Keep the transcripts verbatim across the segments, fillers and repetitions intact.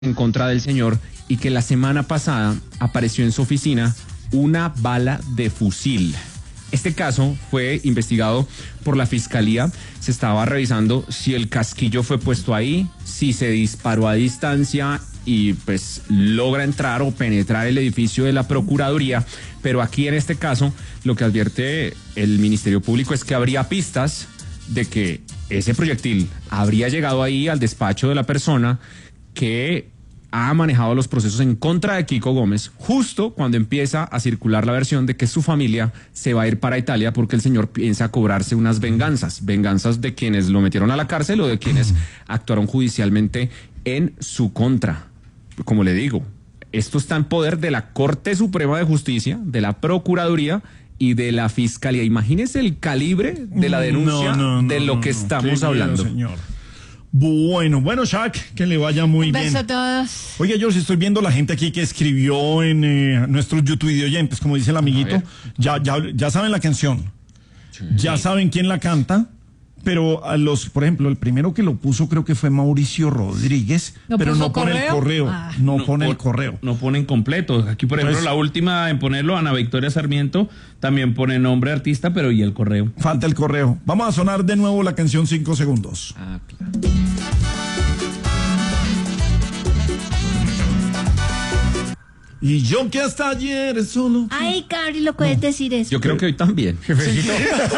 en contra del señor y que la semana pasada apareció en su oficina una bala de fusil. Este caso fue investigado por la fiscalía. Se estaba revisando si el casquillo fue puesto ahí, si se disparó a distancia y pues logra entrar o penetrar el edificio de la Procuraduría. Pero aquí en este caso lo que advierte el Ministerio Público es que habría pistas de que ese proyectil habría llegado ahí al despacho de la persona que ha manejado los procesos en contra de Kiko Gómez justo cuando empieza a circular la versión de que su familia se va a ir para Italia porque el señor piensa cobrarse unas venganzas, venganzas de quienes lo metieron a la cárcel o de quienes actuaron judicialmente en su contra. Como le digo, esto está en poder de la Corte Suprema de Justicia, de la Procuraduría y de la Fiscalía. Imagínese el calibre de la denuncia no, no, de lo no, que no, estamos hablando. Miedo, señor. Bueno, bueno, Shaq, que le vaya muy Un bien. beso a todos. Oye, George, estoy viendo la gente aquí que escribió en eh, nuestros YouTube de oyentes, como dice el amiguito. Ya, ya, ya saben la canción, sí. Ya saben quién la canta, pero a los, por ejemplo, el primero que lo puso creo que fue Mauricio Rodríguez, ¿No pero no correo? pone el correo, ah. no, no pone el correo. No ponen completo. Aquí, por ejemplo, pues, la última en ponerlo, Ana Victoria Sarmiento, también pone nombre de artista, pero y el correo. Falta el correo. Vamos a sonar de nuevo la canción cinco segundos. Ah, claro. Y yo que hasta ayer solo... Ay, Cari, lo puedes no. decir eso. Yo creo que hoy también. Jefecito.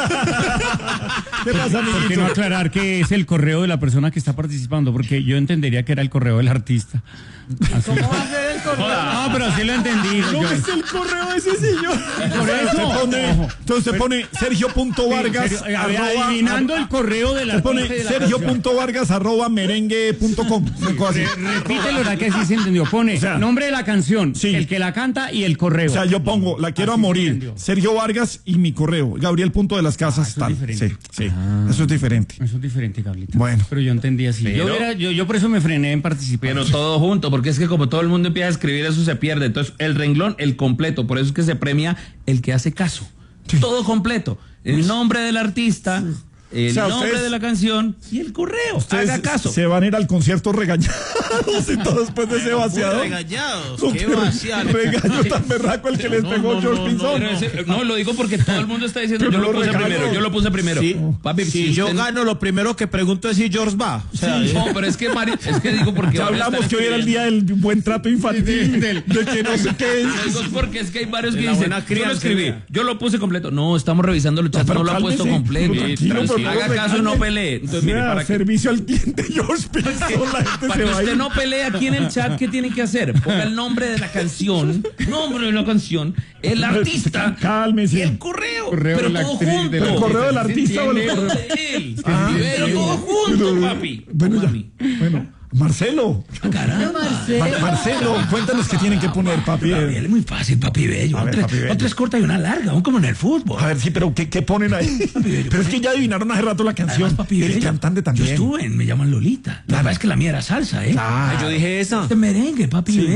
¿Qué pasa, amiguito? ¿Por qué no aclarar que es el correo de la persona que está participando? Porque yo entendería que era el correo del artista. Así. ¿Cómo va a ser el correo? No, pero sí lo entendí. No yo. es el correo de ese señor. Por eso. Se pone, entonces se pone Sergio.Vargas. Sí, Sergio, arroba, adivinando el correo del artista. Se pone Sergio.Vargas arroba merengue punto com. Sí, repítelo, ahora que sí se entendió. Pone o sea, nombre de la canción, sí. El que la canta y el correo. O sea, yo pongo, la quiero así a morir, Sergio Vargas y mi correo, Gabriel Punto de las Casas. Ah, eso tal. es diferente. Sí, sí. Ah. Eso es diferente. Eso es diferente, Gablita. Bueno. Pero yo entendí así. Pero, yo, era, yo, yo por eso me frené en participar. Pero todo junto, porque es que como todo el mundo empieza a escribir, eso se pierde. Entonces, el renglón, el completo. Por eso es que se premia el que hace caso. Sí. Todo completo. El nombre del artista, sí. El o sea, nombre ustedes, de la canción y el correo. Haga caso. Se van a ir al concierto regañados y todo después de ese vaciado. Regañados. No, qué vaciado. Regaño tan berraco el que les no, pegó no, George no, Pinzón. No, no, no, lo digo porque todo el mundo está diciendo yo lo, lo puse regaño. primero, yo lo puse primero. Sí. Papi, si, si yo usted... gano, lo primero que pregunto es si George va. O sea, sí. No, pero es que Mari, es que digo porque ya hablamos que hoy era el día del buen trato infantil, de, de que no sé qué es. Digo porque es que hay varios que dicen, yo lo escribí, yo lo puse completo. No, estamos revisando el chat, no lo ha puesto completo. Haga caso y no pelee. Entonces, mire, para servicio al cliente, George Pinzón, la gente para se que va usted no pelee aquí en el chat, ¿qué tiene que hacer? Ponga el nombre de la canción, nombre de la canción, el artista, cálmese, y el correo, correo pero de la todo actriz, junto. de la el correo del artista o el correo de él, ah, pero todo junto, papi. Bueno, ya, bueno. Marcelo. Ah, caramba. Marcelo. Marcelo, cuéntanos qué tienen que poner, papi. Gabriel, es muy fácil, papi bello. A ver, otra, papi bello. otra es corta y una larga, aún como en el fútbol. A ver, sí, pero ¿qué, qué ponen ahí? Papi bello, pero es que ya adivinaron hace rato la canción. Además, papi bello, el cantante también. Yo estuve en Me Llaman Lolita. La verdad es que la mía era salsa, ¿eh? Ah, yo dije esa. Este merengue, papi sí. bello.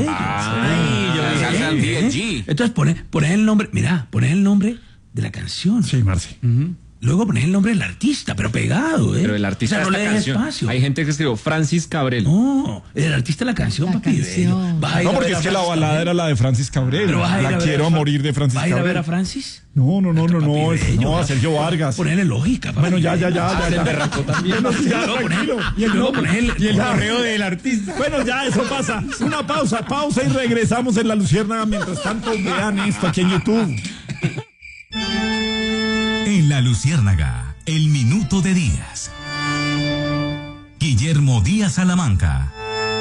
Ay, yo dije salsa al D G. Entonces pones pone el nombre, mira, pones el nombre de la canción. Sí, Marci. Uh-huh. Luego pones el nombre del artista, pero pegado, ¿eh? Pero el artista o sea, no de esta le des canción. espacio. Hay gente que escribió Francis Cabrel. No, el artista de la canción, la papi canción. bello. No, porque es que la balada era la de Francis Cabrel. La a quiero a morir de Francis Cabrel. ¿Va a ir a ver a Francis? No, no, no, no, no, bello, no, a Sergio Vargas. Ponerle lógica, papi. Bueno, ya, ya, ya, Ah, ya. el berraco también. Bueno, ya, luego tranquilo. Y el, luego poner el, y el ya. correo del artista. Bueno, ya, eso pasa. Una pausa, pausa y regresamos en La Luciérnaga. Mientras tanto, vean esto aquí en YouTube. En La Luciérnaga, el minuto de Díaz. Guillermo Díaz Salamanca.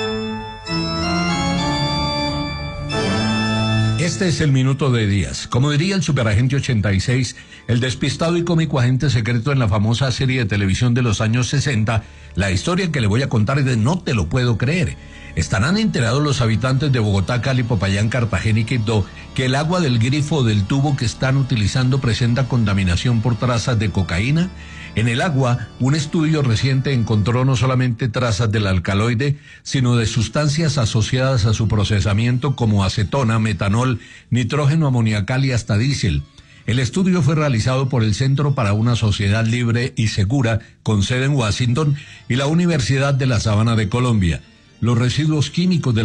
Este es el minuto de Díaz. Como diría el superagente ochenta y seis, el despistado y cómico agente secreto en la famosa serie de televisión de los años sesenta, la historia que le voy a contar es de No te lo puedo creer. Estarán enterados los habitantes de Bogotá, Cali, Popayán, Cartagena y Quibdó que el agua del grifo o del tubo que están utilizando presenta contaminación por trazas de cocaína. En el agua, un estudio reciente encontró no solamente trazas del alcaloide, sino de sustancias asociadas a su procesamiento como acetona, metanol, nitrógeno amoniacal y hasta diésel. El estudio fue realizado por el Centro para una Sociedad Libre y Segura, con sede en Washington, y la Universidad de la Sabana de Colombia. los residuos químicos de